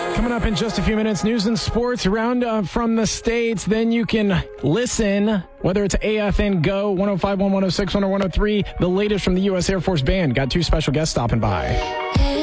Coming up in just a few minutes, news and sports roundup from the States. Then you can listen, whether it's AFN Go, 105.1, 106.1, or 103, the latest from the U.S. Air Force Band. Got two special guests stopping by.